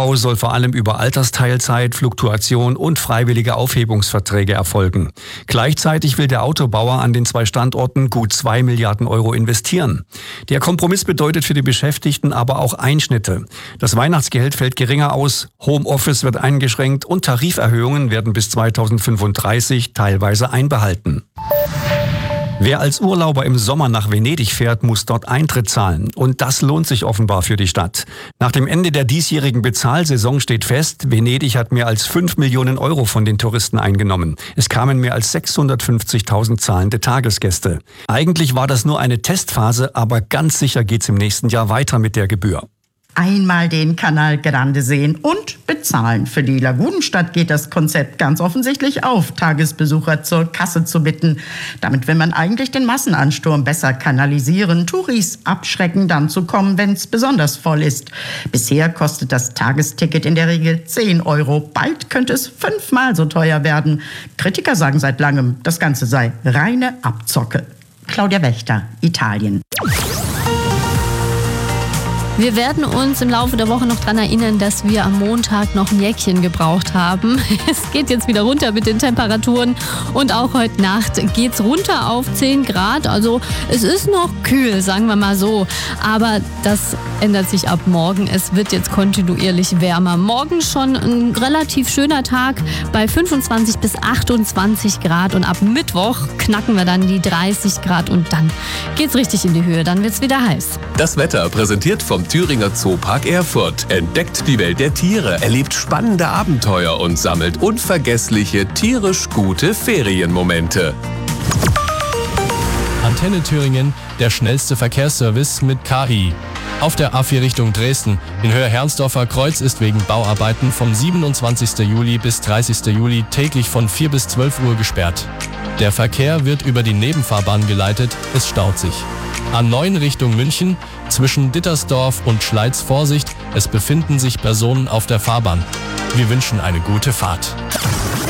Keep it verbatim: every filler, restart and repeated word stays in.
Ausbau soll vor allem über Altersteilzeit, Fluktuation und freiwillige Aufhebungsverträge erfolgen. Gleichzeitig will der Autobauer an den zwei Standorten gut zwei Milliarden Euro investieren. Der Kompromiss bedeutet für die Beschäftigten aber auch Einschnitte. Das Weihnachtsgeld fällt geringer aus, Homeoffice wird eingeschränkt und Tariferhöhungen werden bis zweitausendfünfunddreißig teilweise einbehalten. Wer als Urlauber im Sommer nach Venedig fährt, muss dort Eintritt zahlen. Und das lohnt sich offenbar für die Stadt. Nach dem Ende der diesjährigen Bezahlsaison steht fest, Venedig hat mehr als fünf Millionen Euro von den Touristen eingenommen. Es kamen mehr als sechshundertfünfzigtausend zahlende Tagesgäste. Eigentlich war das nur eine Testphase, aber ganz sicher geht's im nächsten Jahr weiter mit der Gebühr. Einmal den Canal Grande sehen und bezahlen. Für die Lagunenstadt geht das Konzept ganz offensichtlich auf, Tagesbesucher zur Kasse zu bitten. Damit will man eigentlich den Massenansturm besser kanalisieren, Touris abschrecken, dann zu kommen, wenn es besonders voll ist. Bisher kostet das Tagesticket in der Regel zehn Euro. Bald könnte es fünfmal so teuer werden. Kritiker sagen seit langem, das Ganze sei reine Abzocke. Claudia Wächter, Italien. Wir werden uns im Laufe der Woche noch daran erinnern, dass wir am Montag noch ein Jäckchen gebraucht haben. Es geht jetzt wieder runter mit den Temperaturen und auch heute Nacht geht's runter auf zehn Grad. Also es ist noch kühl, sagen wir mal so. Aber das ändert sich ab morgen. Es wird jetzt kontinuierlich wärmer. Morgen schon ein relativ schöner Tag bei fünfundzwanzig bis achtundzwanzig Grad. Und ab Mittwoch knacken wir dann die dreißig Grad und dann geht's richtig in die Höhe. Dann wird's wieder heiß. Das Wetter präsentiert vom Thüringer Zoopark Erfurt. Entdeckt die Welt der Tiere, erlebt spannende Abenteuer und sammelt unvergessliche, tierisch gute Ferienmomente. Antenne Thüringen, der schnellste Verkehrsservice mit K I. Auf der A vier Richtung Dresden. In Höhe-Herrnsdorfer Kreuz ist wegen Bauarbeiten vom siebenundzwanzigsten Juli bis dreißigsten Juli täglich von vier bis zwölf Uhr gesperrt. Der Verkehr wird über die Nebenfahrbahn geleitet, es staut sich. A neun Richtung München, zwischen Dittersdorf und Schleiz Vorsicht, es befinden sich Personen auf der Fahrbahn. Wir wünschen eine gute Fahrt.